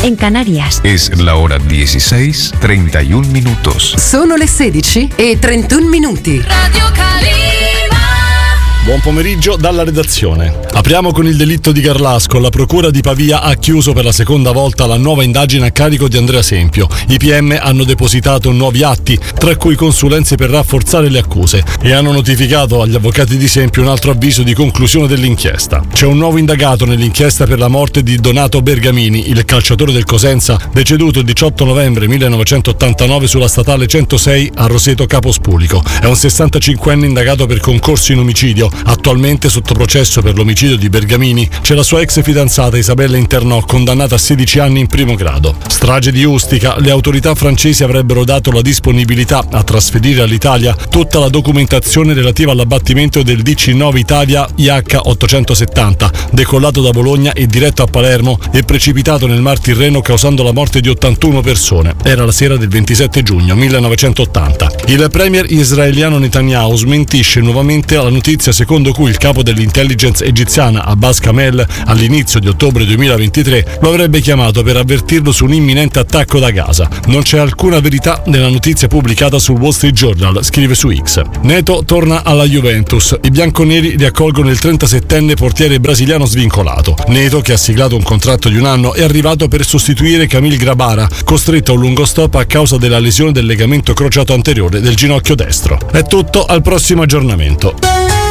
en Canarias. Es la hora 16:31 minutos. Sono le 16:31. Radio Calima. Buon pomeriggio dalla redazione. Apriamo con il delitto di Garlasco. La procura di Pavia ha chiuso per la seconda volta la nuova indagine a carico di Andrea Sempio. I PM hanno depositato nuovi atti, tra cui consulenze per rafforzare le accuse, e hanno notificato agli avvocati di Sempio un altro avviso di conclusione dell'inchiesta. C'è un nuovo indagato nell'inchiesta per la morte di Donato Bergamini, il calciatore del Cosenza, deceduto il 18 novembre 1989 sulla statale 106 a Roseto Capospulico. È un 65enne indagato per concorso in omicidio. Attualmente sotto processo per l'omicidio di Bergamini c'è la sua ex fidanzata Isabella Internò, condannata a 16 anni in primo grado. Strage di Ustica. Le autorità francesi avrebbero dato la disponibilità a trasferire all'Italia tutta la documentazione relativa all'abbattimento del DC-9 Italia IH-870, decollato da Bologna e diretto a Palermo e precipitato nel Mar Tirreno causando la morte di 81 persone. Era la sera del 27 giugno 1980. Il premier israeliano Netanyahu smentisce nuovamente la notizia secondo cui il capo dell'intelligence egiziana Abbas Kamel all'inizio di ottobre 2023 lo avrebbe chiamato per avvertirlo su un imminente attacco da Gaza. Non c'è alcuna verità nella notizia pubblicata sul Wall Street Journal, scrive su X. Neto torna alla Juventus. I bianconeri riaccolgono il 37enne portiere brasiliano svincolato. Neto, che ha siglato un contratto di un anno, è arrivato per sostituire Camille Grabara, costretto a un lungo stop a causa della lesione del legamento crociato anteriore del ginocchio destro. È tutto, al prossimo aggiornamento.